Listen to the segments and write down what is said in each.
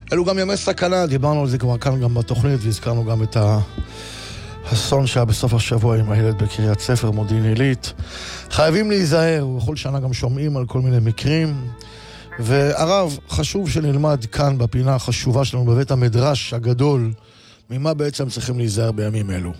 אלו גם ימי סכנה, דיברנו על זה כבר כאן גם בתוכנית, והזכרנו גם את האסון שהיה בסוף השבוע עם הילד בקריית ספר, מודיעין עילית. חייבים להיזהר, ובכל שנה גם שומעים על כל מיני מקרים. והרב, חשוב שנלמד כאן בפינה החשובה שלנו בבית המדרש הגדול, ממה בעצם צריכים להיזהר בימים אלו.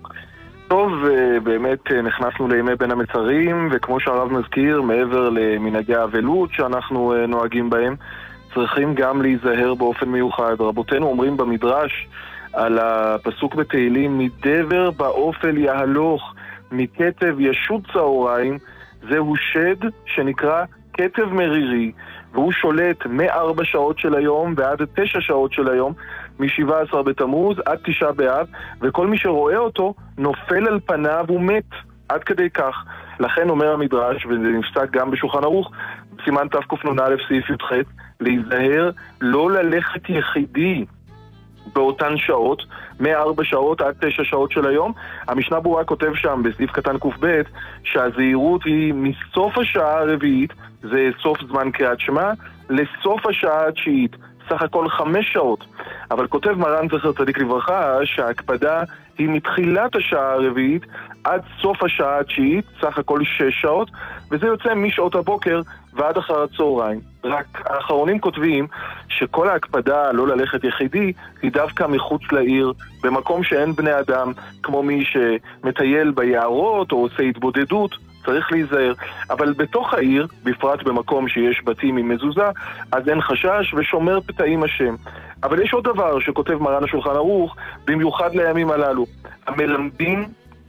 טוב, באמת נכנסנו לימי בין המצרים, וכמו שהרב מזכיר, מעבר למנהגי האבלות שאנחנו נוהגים בהם, צריכים גם להיזהר באופן מיוחד. רבותינו אומרים במדרש על הפסוק בתהילים, מדבר באופל יהלוך, מכתב ישות צהריים, זהו שד שנקרא כתב מרירי, והוא שולט מ-4 שעות של היום ועד 9 שעות של היום, מ-17 בתמוז עד 9 באב, וכל מי שרואה אותו נופל על פניו ומת, עד כדי כך. לכן אומר המדרש, וזה נפסק גם בשולחן ערוך, סימן תקנ"א סעיף י"ח, להיזהר לא ללכת יחידי באותן שעות, מ-4 שעות עד 9 שעות של היום. המשנה ברורה כותב שם בסעיף קטן ק"ב שהזהירות היא מסוף השעה הרביעית, זה סוף זמן קריאת שמע, לסוף השעה התשיעית, סך הכל 5 שעות. אבל כותב מרן זכר צדיק לברכה שההקפדה היא מתחילת השעה הרביעית עד סוף השעה התשיעית, סך הכל 6 שעות, וזה יוצא משעות הבוקר ועד אחר הצהריים. רק האחרונים כותבים שכל ההקפדה לא ללכת יחידי היא דווקא מחוץ לעיר, במקום שאין בני אדם, כמו מי שמטייל ביערות או עושה התבודדות, צריך להיזהר. אבל בתוך העיר, בפרט במקום שיש בתים עם מזוזה, אז אין חשש ושומר פתאים השם. אבל יש עוד דבר שכותב מרן השולחן ערוך, במיוחד לימים הללו. המלמדים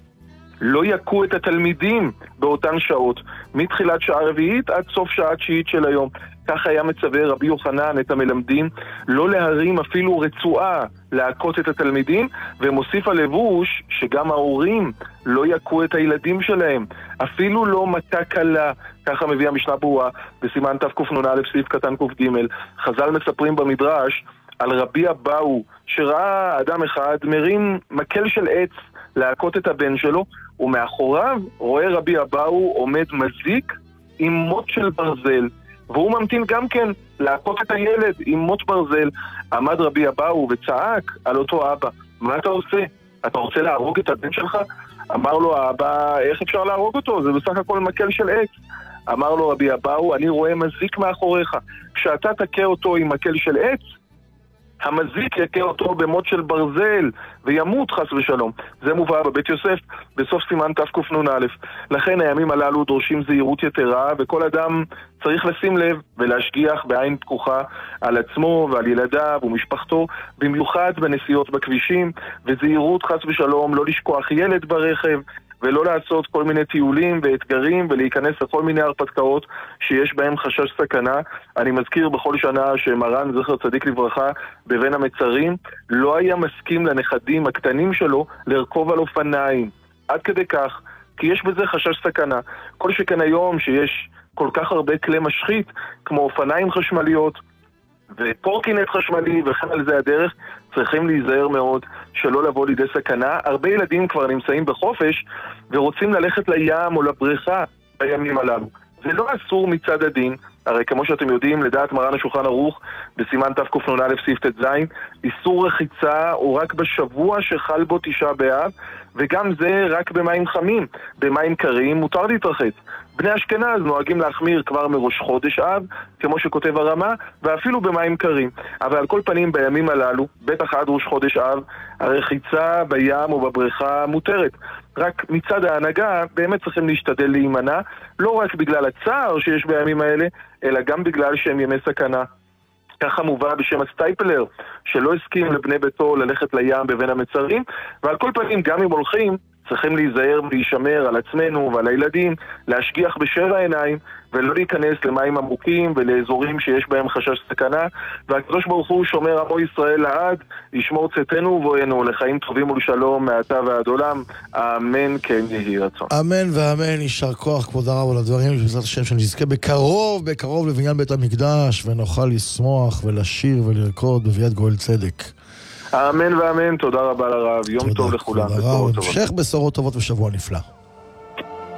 לא יכו את התלמידים באותן שעות, מתחילת שעה רביעית עד סוף שעה תשיעית של היום. כך היה מצווה רבי יוחנן את המלמדים לא להרים אפילו רצועה להכות את התלמידים, ומוסיף הלבוש שגם ההורים לא יכו את הילדים שלהם, אפילו לא מכה קלה. ככה מביא המשנה ברורה בסימן תקנ"א סעיף קטן ק"ג. חז"ל מספרים במדרש על רבי אבאו שראה אדם אחד מרים מקל של עץ להכות את הבן שלו, ומאחוריו רואה רבי אבאו עומד מזיק עם מוט של ברזל, והוא ממתין גם כן להכות את הילד עם מוט ברזל. עמד רבי אבאו וצעק על אותו אבא, מה אתה עושה? אתה רוצה להרוג את הבן שלך? אמר לו האבא, איך אפשר להרוג אותו? זה בסך הכל מקל של עץ. אמר לו רבי אבאו, אני רואה מזיק מאחוריך, כשאתה תכה אותו עם מקל של עץ, המזיק יקה אותו במות של ברזל וימות חס ושלום. זה מובא בבית יוסף בסוף סימן תקנ"א. לכן הימים הללו דורשים זהירות יתרה, וכל אדם צריך לשים לב ולהשגיח בעין פקוחה על עצמו ועל ילדיו ומשפחתו, במיוחד בנסיעות בכבישים, וזהירות חס ושלום לא לשכוח ילד ברכב, ולא לעשות כל מיני טיולים ואתגרים ולהיכנס לכל מיני הרפתקאות שיש בהם חשש סכנה. אני מזכיר בכל שנה שמרן זכר צדיק לברכה בבין המצרים לא היה מסכים לנכדים הקטנים שלו לרכוב על אופניים, עד כדי כך, כי יש בזה חשש סכנה. כל שכן היום שיש כל כך הרבה כלי משחית כמו אופניים חשמליות ופורקינט חשמלי וכן על זה הדרך, צריכים להיזהר מאוד שלא לבוא לידי סכנה. הרבה ילדים כבר נמצאים בחופש ורוצים ללכת לים או לבריכה בימים הללו. זה לא אסור מצד הדין, הרי כמו שאתם יודעים, לדעת מרן השולחן ערוך בסימן תקנ"א סעיף ט"ז, איסור רחיצה או רק בשבוע שחל בו 9 באב, וגם זה רק במים חמים. במים קרים מותר להתרחץ. בני אשכנז נוהגים להחמיר כבר מראש חודש אב, כמו שכותב הרמה, ואפילו במים קרים. אבל על כל פנים בימים הללו, בטח עד ראש חודש אב, הרחיצה בים או בבריכה מותרת. רק מצד ההנהגה באמת צריכים להשתדל להימנע, לא רק בגלל הצער שיש בימים האלה, אלא גם בגלל שהם ימי סכנה. ככה מובא בשם הסטייפלר, שלא הסכים לבני ביתו ללכת לים בבין המצרים, ועל כל פנים גם אם הולכים, צריכים להיזהר ולהישמר על עצמנו ועל הילדים, להשגיח בשבע עיניים ולא להיכנס למים עמוקים ולאזורים שיש בהם חשש סכנה. והקדוש ברוך הוא שומר עמו ישראל לעד, ישמור צאתנו ובואנו לחיים טובים ולשלום מעתה ועד עולם, אמן כן יהי רצון. אמן ואמן. יישר כוח כבוד הרב על הדברים, ובעזרת השם שנזכה בקרוב לבניין בית המקדש ונוכל לשמוח ולשיר ולרקוד בביאת גואל צדק. אמן ואמן. תודה רבה לרב, יום טוב לכולם. המשך בשורות טובות ושבוע נפלא.